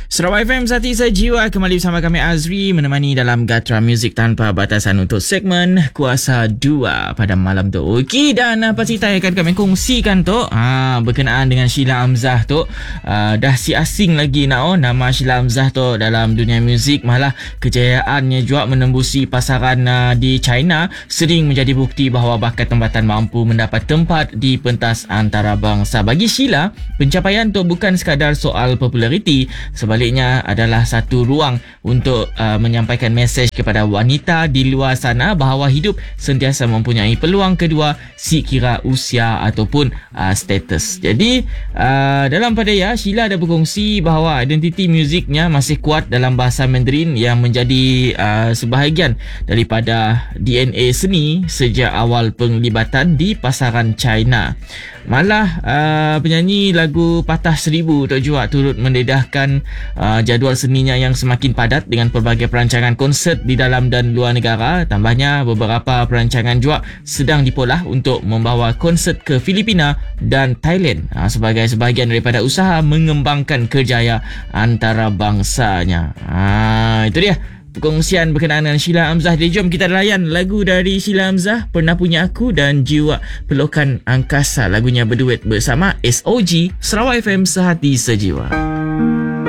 Sarawak FM Sati Sejiwa kembali bersama kami Azri menemani dalam Gatra Muzik Tanpa Batasan untuk segmen Kuasa 2 pada malam tu. Okey, dan apa cerita yang akan kami kongsikan tu berkenaan dengan Sheila Hamzah tu. Dah si asing lagi nama Sheila Hamzah tu dalam dunia muzik, malah kejayaannya juga menembusi pasaran di China sering menjadi bukti bahawa bakat tempatan mampu mendapat tempat di pentas antarabangsa. Bagi Sheila, pencapaian tu bukan sekadar soal populariti, sebaliknya adalah satu ruang untuk menyampaikan mesej kepada wanita di luar sana bahawa hidup sentiasa mempunyai peluang kedua sekira usia ataupun status. Jadi dalam padaya, Sheila ada berkongsi bahawa identiti muziknya masih kuat dalam bahasa Mandarin yang menjadi sebahagian daripada DNA seni sejak awal penglibatan di pasaran China. Malah penyanyi lagu Patah Seribu tu juga turut mendedahkan jadual seninya yang semakin padat dengan pelbagai perancangan konsert di dalam dan luar negara. Tambahnya beberapa perancangan juga sedang dipolah untuk membawa konsert ke Filipina dan Thailand sebagai sebahagian daripada usaha mengembangkan kerjaya antarabangsanya. Itu dia perkongsian berkenaan dengan Sheila Hamzah. Jadi jom kita layan lagu dari Sheila Hamzah, Pernah Punya Aku dan Jiwa Pelukan Angkasa. Lagunya berduet bersama SOG, Sarawak FM Sehati Sejiwa.